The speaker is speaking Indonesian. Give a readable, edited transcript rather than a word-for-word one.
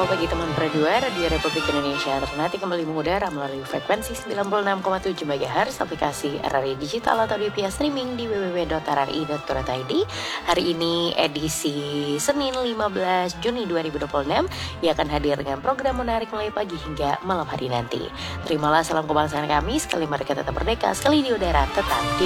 Halo bagi teman Pradua, Radio Republik Indonesia Ternate kembali mengudara melalui frekuensi 96,7 MHz, aplikasi RRI Digital atau via streaming di www.rri.co.id. Hari ini edisi Senin 15 Juni 2026 yang akan hadir dengan program menarik mulai pagi hingga malam hari nanti. Terimalah salam kebangsaan kami, sekali mereka tetap merdeka, sekali di udara tetap di